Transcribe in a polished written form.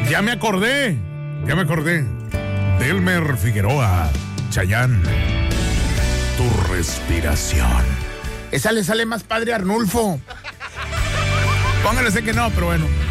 Ya me acordé. Delmer Figueroa, Chayán, tu respiración. Esa le sale más padre a Arnulfo. Póngale, sé que no, pero bueno.